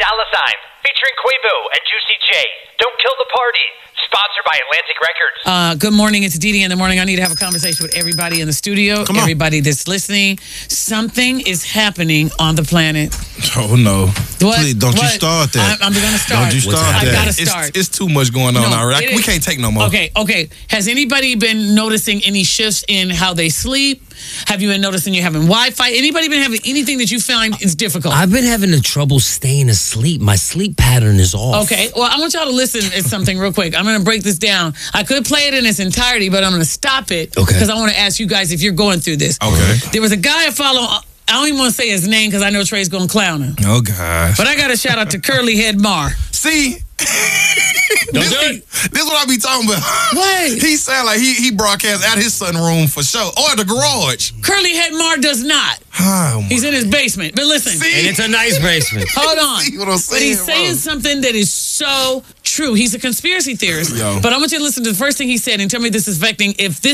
$, featuring Quavo and Juicy J. Don't Kill the Party. Sponsored by Atlantic Records. Good morning. It's Didi in the morning. I need to have a conversation with everybody in the studio, everybody that's listening. Something is happening on the planet. Oh, no. What? Please, don't you start that. I'm going to start. Don't you start that. I got to start. It's too much going on already. We can't take no more. Okay. Has anybody been noticing any shifts in how they sleep? Have you been noticing you're having Wi-Fi? Anybody been having anything that you find is difficult? I've been having trouble staying asleep. My sleep pattern is off. Okay, well, I want y'all to listen at something real quick. I'm going to break this down. I could play it in its entirety, but I'm going to stop it because I want to ask you guys if you're going through this. Okay. There was a guy I follow. I don't even want to say his name because I know Trey's going to clown him. Oh, gosh. But I got to shout out to Curly Head Mar. See? This is what I be talking about. What? He sound like he broadcasts at his sunroom for sure. Or at the garage. Curly Head Mar does not. Oh, he's in his basement. But listen. And it's a nice basement. Hold on. See what I'm saying, but he's saying something that is so true. He's a conspiracy theorist. But I want you to listen to the first thing he said and tell me this is affecting if this